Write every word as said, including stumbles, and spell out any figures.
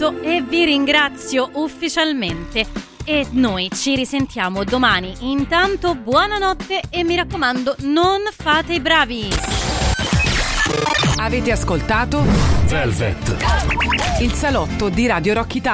e vi ringrazio ufficialmente. E noi ci risentiamo domani. Intanto buonanotte e mi raccomando, non fate i bravi. Avete ascoltato Velvet, il salotto di Radio Rock Italia.